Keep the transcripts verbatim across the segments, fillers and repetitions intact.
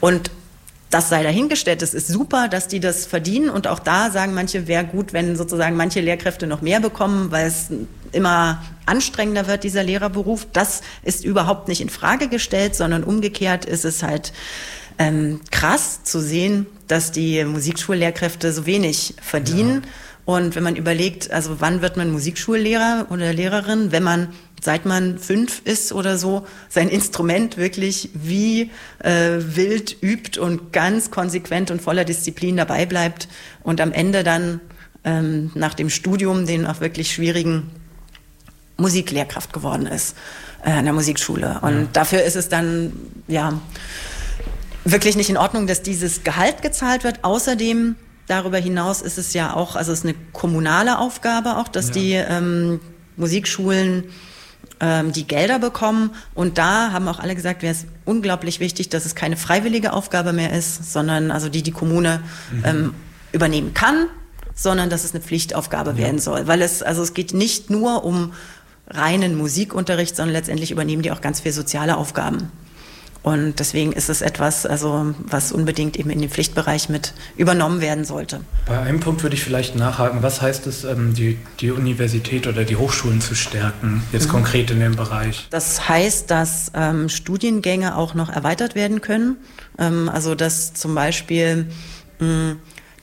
Und das sei dahingestellt, es ist super, dass die das verdienen und auch da sagen manche, wäre gut, wenn sozusagen manche Lehrkräfte noch mehr bekommen, weil es immer anstrengender wird, dieser Lehrerberuf. Das ist überhaupt nicht in Frage gestellt, sondern umgekehrt ist es halt ähm, krass zu sehen, dass die Musikschullehrkräfte so wenig verdienen. Ja. Und wenn man überlegt, also wann wird man Musikschullehrer oder Lehrerin, wenn man seit man fünf ist oder so, sein Instrument wirklich wie äh, wild übt und ganz konsequent und voller Disziplin dabei bleibt und am Ende dann ähm, nach dem Studium den auch wirklich schwierigen Musiklehrkraft geworden ist äh, an der Musikschule. Und ja. dafür ist es dann ja wirklich nicht in Ordnung, dass dieses Gehalt gezahlt wird. Außerdem darüber hinaus ist es ja auch, also es ist eine kommunale Aufgabe auch, dass ja. die ähm, Musikschulen die Gelder bekommen. Und da haben auch alle gesagt, wäre es unglaublich wichtig, dass es keine freiwillige Aufgabe mehr ist, sondern also die die Kommune mhm. ähm, übernehmen kann, sondern dass es eine Pflichtaufgabe ja. werden soll. Weil es, also es geht nicht nur um reinen Musikunterricht, sondern letztendlich übernehmen die auch ganz viele soziale Aufgaben. Und deswegen ist es etwas, also was unbedingt eben in den Pflichtbereich mit übernommen werden sollte. Bei einem Punkt würde ich vielleicht nachhaken. Was heißt es, die, die Universität oder die Hochschulen zu stärken, jetzt mhm. konkret in dem Bereich? Das heißt, dass ähm, Studiengänge auch noch erweitert werden können. Ähm, also dass zum Beispiel mh,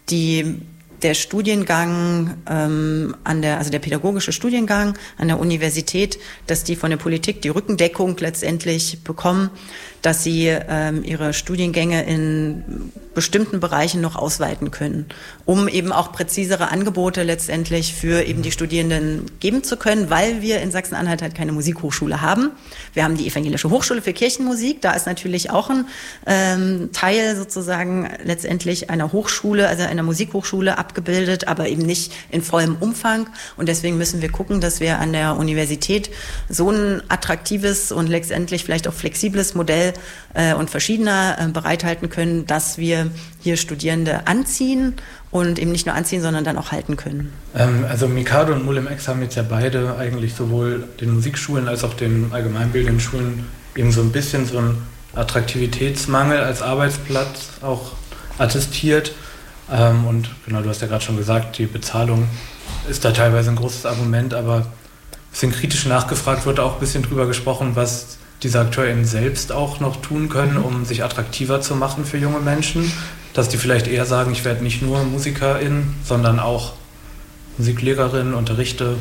die der Studiengang ähm, an der, also der pädagogische Studiengang an der Universität, dass die von der Politik die Rückendeckung letztendlich bekommen, dass sie ähm, ihre Studiengänge in bestimmten Bereichen noch ausweiten können, um eben auch präzisere Angebote letztendlich für eben die Studierenden geben zu können, weil wir in Sachsen-Anhalt halt keine Musikhochschule haben. Wir haben die Evangelische Hochschule für Kirchenmusik, da ist natürlich auch ein ähm, Teil sozusagen letztendlich einer Hochschule, also einer Musikhochschule abgebildet, aber eben nicht in vollem Umfang. Und deswegen müssen wir gucken, dass wir an der Universität so ein attraktives und letztendlich vielleicht auch flexibles Modell äh, und verschiedener äh, bereithalten können, dass wir hier Studierende anziehen und eben nicht nur anziehen, sondern dann auch halten können. Ähm, also Mikado und Molemex haben jetzt ja beide eigentlich sowohl den Musikschulen als auch den allgemeinbildenden Schulen eben so ein bisschen so einen Attraktivitätsmangel als Arbeitsplatz auch attestiert. Ähm, und genau, du hast ja gerade schon gesagt, die Bezahlung ist da teilweise ein großes Argument, aber ein bisschen kritisch nachgefragt wird auch ein bisschen drüber gesprochen, was diese AkteurInnen selbst auch noch tun können, um sich attraktiver zu machen für junge Menschen. Dass die vielleicht eher sagen, ich werde nicht nur MusikerIn, sondern auch Musiklehrerin, unterrichte.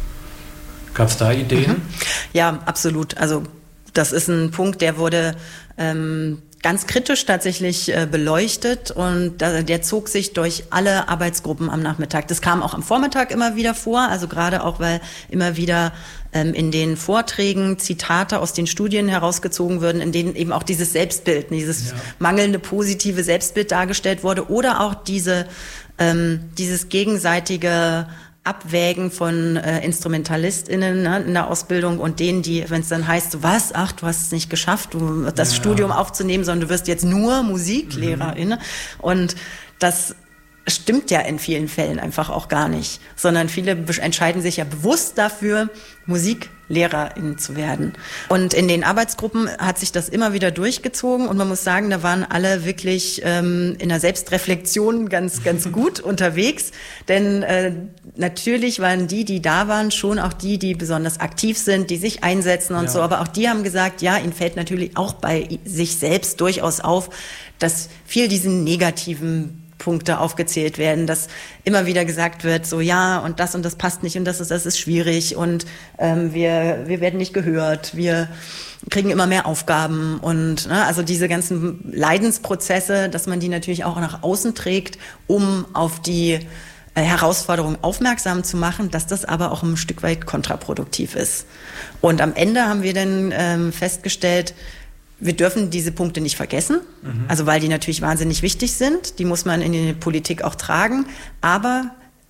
Gab es da Ideen? Mhm. Ja, absolut. Also das ist ein Punkt, der wurde ähm, ganz kritisch tatsächlich äh, beleuchtet und da, der zog sich durch alle Arbeitsgruppen am Nachmittag. Das kam auch am Vormittag immer wieder vor, also gerade auch, weil immer wieder ähm, in den Vorträgen Zitate aus den Studien herausgezogen würden, in denen eben auch dieses Selbstbild, dieses ja. mangelnde positive Selbstbild dargestellt wurde oder auch diese ähm, dieses gegenseitige Abwägen von äh, InstrumentalistInnen ne, in der Ausbildung und denen, die, wenn es dann heißt, so, was, ach, du hast es nicht geschafft, du, das ja. Studium aufzunehmen, sondern du wirst jetzt nur Musiklehrerin. Mhm. Und das stimmt ja in vielen Fällen einfach auch gar nicht, sondern viele entscheiden sich ja bewusst dafür, Musiklehrerin zu werden. Und in den Arbeitsgruppen hat sich das immer wieder durchgezogen und man muss sagen, da waren alle wirklich ähm, in der Selbstreflexion ganz, ganz gut unterwegs, denn äh, natürlich waren die, die da waren, schon auch die, die besonders aktiv sind, die sich einsetzen und ja. so, aber auch die haben gesagt, ja, ihnen fällt natürlich auch bei sich selbst durchaus auf, dass viel diesen negativen Punkte aufgezählt werden, dass immer wieder gesagt wird, so ja und das und das passt nicht und das ist das ist schwierig und ähm, wir wir werden nicht gehört, wir kriegen immer mehr Aufgaben und ne, also diese ganzen Leidensprozesse, dass man die natürlich auch nach außen trägt, um auf die äh, Herausforderung aufmerksam zu machen, dass das aber auch ein Stück weit kontraproduktiv ist. Und am Ende haben wir dann ähm, festgestellt, wir dürfen diese Punkte nicht vergessen, mhm. also weil die natürlich wahnsinnig wichtig sind. Die muss man in die Politik auch tragen. Aber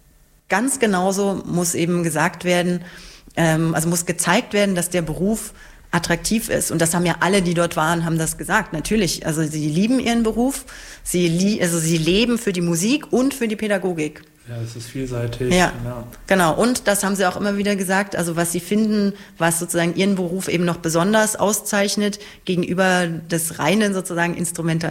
ganz genauso muss eben gesagt werden, ähm, also muss gezeigt werden, dass der Beruf attraktiv ist. Und das haben ja alle, die dort waren, haben das gesagt. Natürlich, also sie lieben ihren Beruf, sie, lie- also sie leben für die Musik und für die Pädagogik. Ja, es ist vielseitig. Ja, genau. genau. Und das haben sie auch immer wieder gesagt, also was sie finden, was sozusagen ihren Beruf eben noch besonders auszeichnet, gegenüber des reinen sozusagen Instrumental